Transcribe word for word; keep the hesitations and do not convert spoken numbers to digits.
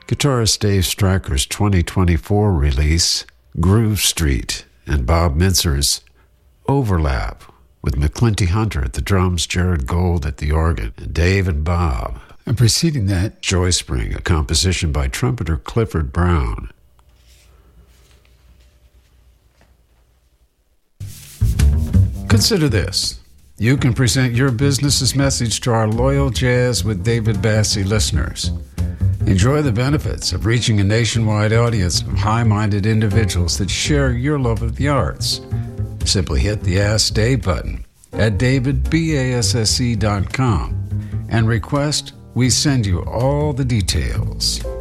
Guitarist Dave Stryker's twenty twenty-four release, Groove Street, and Bob Mintzer's Overlap, with McClinty Hunter at the drums, Jared Gold at the organ, and Dave and Bob. And preceding that, Joy Spring, a composition by trumpeter Clifford Brown. Consider this. You can present your business's message to our loyal Jazz with David Bassie listeners. Enjoy the benefits of reaching a nationwide audience of high-minded individuals that share your love of the arts. Simply hit the Ask Dave button at david basse dot com and request we send you all the details.